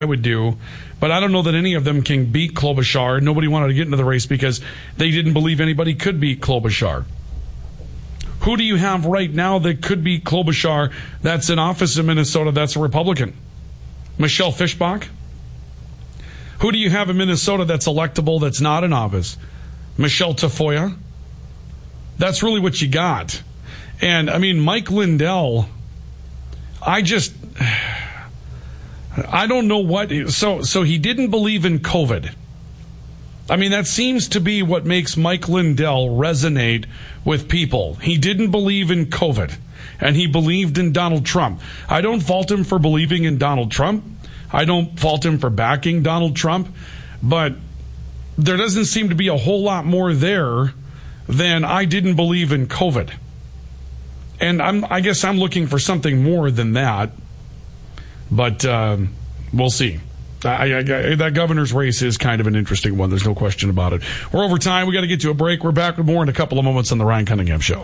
I would do, but I don't know that any of them can beat Klobuchar. Nobody wanted to get into the race because they didn't believe anybody could beat Klobuchar. Who do you have right now that could beat Klobuchar that's in office in Minnesota that's a Republican? Michelle Fischbach? Who do you have in Minnesota that's electable that's not in office? Michelle Tafoya? That's really what you got. And, I mean, Mike Lindell, I don't know what. So he didn't believe in COVID. I mean, that seems to be what makes Mike Lindell resonate with people. He didn't believe in COVID, and he believed in Donald Trump. I don't fault him for believing in Donald Trump. I don't fault him for backing Donald Trump. But there doesn't seem to be a whole lot more there than I didn't believe in COVID. And I guess I'm looking for something more than that. But we'll see. That governor's race is kind of an interesting one. There's no question about it. We're over time. We got to get to a break. We're back with more in a couple of moments on the Ryan Cunningham Show.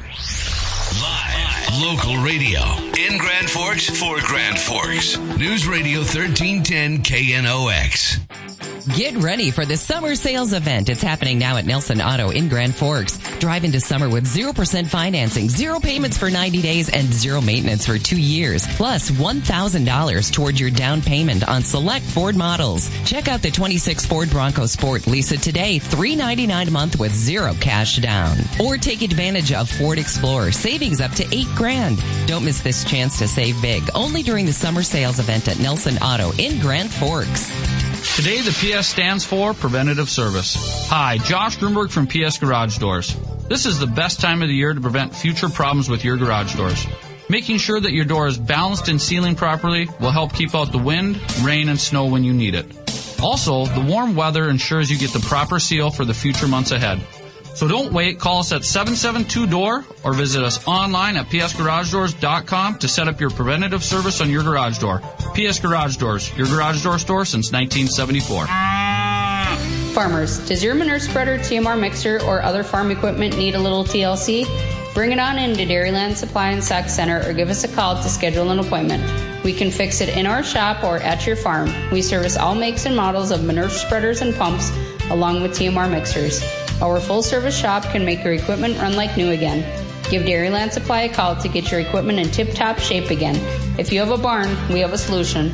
Live, local radio in Grand Forks for Grand Forks. News Radio 1310 KNOX. Get ready for the summer sales event. It's happening now at Nelson Auto in Grand Forks. Drive into summer with 0% financing, 0 payments for 90 days, and 0 maintenance for 2 years. Plus $1,000 towards your down payment on select Ford models. Check out the 26 Ford Bronco Sport. Lease it today, $399 a month with 0 cash down. Or take advantage of Ford Explorer, savings up to $8,000. Don't miss this chance to save big. Only during the summer sales event at Nelson Auto in Grand Forks. Today, the PS stands for Preventative Service. Hi, Josh Grunberg from PS Garage Doors. This is the best time of the year to prevent future problems with your garage doors. Making sure that your door is balanced and sealing properly will help keep out the wind, rain, and snow when you need it. Also, the warm weather ensures you get the proper seal for the future months ahead. So don't wait. Call us at 772-DOOR or visit us online at psgaragedoors.com to set up your preventative service on your garage door. PS Garage Doors, your garage door store since 1974. Farmers, does your manure spreader, TMR mixer, or other farm equipment need a little TLC? Bring it on into Dairyland Supply and Sack Center or give us a call to schedule an appointment. We can fix it in our shop or at your farm. We service all makes and models of manure spreaders and pumps along with TMR mixers. Our full-service shop can make your equipment run like new again. Give Dairyland Supply a call to get your equipment in tip-top shape again. If you have a barn, we have a solution.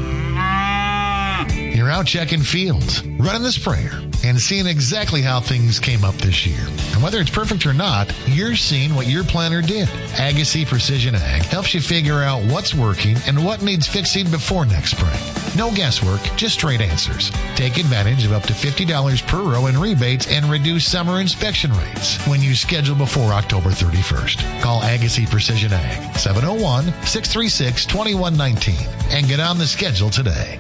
You're out checking fields, running the sprayer, and seeing exactly how things came up this year. And whether it's perfect or not, you're seeing what your planner did. Agassi Precision Ag helps you figure out what's working and what needs fixing before next spring. No guesswork, just straight answers. Take advantage of up to $50 per row in rebates and reduce summer inspection rates when you schedule before October 31st. Call Agassi Precision Ag, 701-636-2119, and get on the schedule today.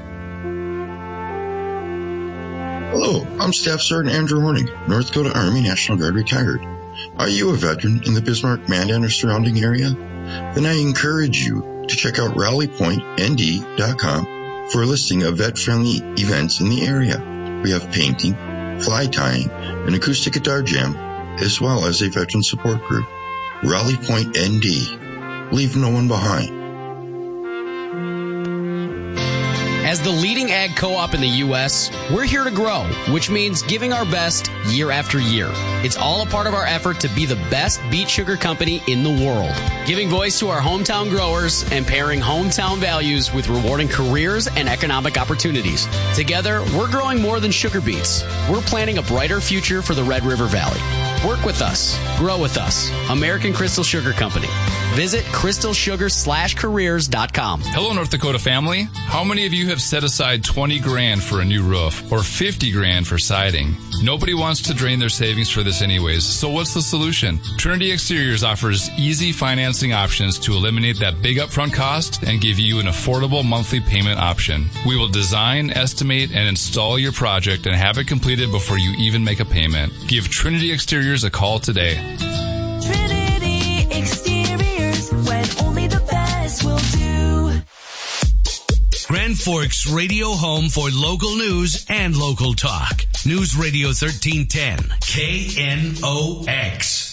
Hello, I'm Staff Sergeant Andrew Hornig, North Dakota Army National Guard retired. Are you a veteran in the Bismarck, Mandan, or surrounding area? Then I encourage you to check out rallypointnd.com for a listing of vet-friendly events in the area. We have painting, fly tying, an acoustic guitar jam, as well as a veteran support group. Rally Point ND. Leave no one behind. As the leading ag co-op in the U.S., we're here to grow, which means giving our best year after year. It's all a part of our effort to be the best beet sugar company in the world, giving voice to our hometown growers and pairing hometown values with rewarding careers and economic opportunities. Together, we're growing more than sugar beets. We're planting a brighter future for the Red River Valley. Work with us. Grow with us. American Crystal Sugar Company. Visit crystalsugar/careers.com. Hello, North Dakota family. How many of you have set aside $20,000 for a new roof or $50,000 for siding? Nobody wants to drain their savings for this anyways, so what's the solution? Trinity Exteriors offers easy financing options to eliminate that big upfront cost and give you an affordable monthly payment option. We will design, estimate, and install your project and have it completed before you even make a payment. Give Trinity Exteriors a call today. Trinity Exteriors, when only the best will do. Grand Forks radio home for local news and local talk. News Radio 1310, KNOX.